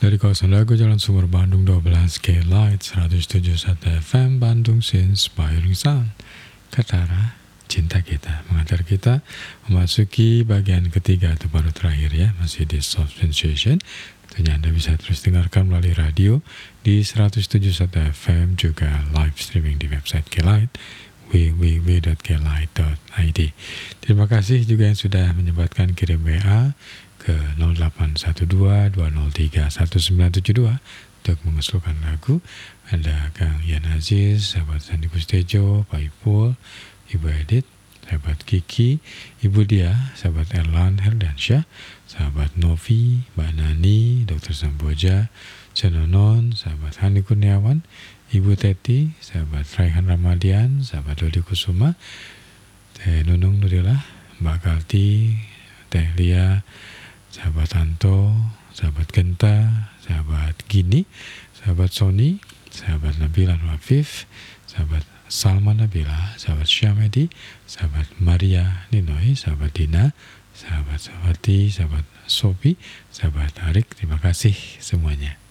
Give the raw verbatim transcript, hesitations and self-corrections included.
Dari kawasan Dago Jalan Sumur Bandung dua belas K-Light seratus tujuh puluh satu F M Bandung Inspiring Sound. Katara, cinta kita mengantar kita memasuki bagian ketiga atau baru terakhir ya, masih di Soft Sensation. Tentunya Anda bisa terus dengarkan melalui radio di seratus tujuh puluh satu F M, juga live streaming di website K-Light w w w dot k light dot i d. Terima kasih juga yang sudah menyempatkan kirim W A ke nol delapan satu dua dua nol tiga satu sembilan tujuh dua untuk mengusulkan lagu. Ada Kang Ian Aziz, sahabat Sandi Kustejo, Pak Ipul, Ibu Edith, sahabat Kiki, Ibu Dia, sahabat Erlan Herdansyah, sahabat Novi, Mbak Nani, Dokter Samboja, Cenonon, sahabat Hani Kurniawan, Ibu Teti, sahabat Raihan Ramadian, sahabat Dodi Kusuma, Teh Nunung Nurila, Mbak Kalti, Teh Lia, sahabat Anto, sahabat Genta, sahabat Gini, sahabat Sony, sahabat Nabila Wafif, sahabat Salma Nabila, sahabat Syamedi, sahabat Maria Ninoy, sahabat Dina, sahabat Sawati, sahabat Sopi, sahabat Arik. Terima kasih semuanya.